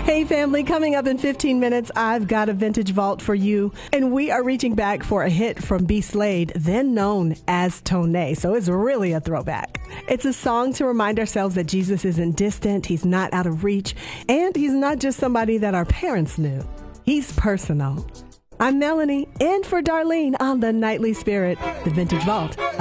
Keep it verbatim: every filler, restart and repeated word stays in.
Hey family, coming up in fifteen minutes, I've got a vintage vault for you. And we are reaching back for a hit from B. Slade, then known as Tone. So it's really a throwback. It's a song to remind ourselves that Jesus isn't distant, he's not out of reach, and he's not just somebody that our parents knew. He's personal. I'm Melanie, in for Darlene on the Nightly Spirit, the Vintage Vault.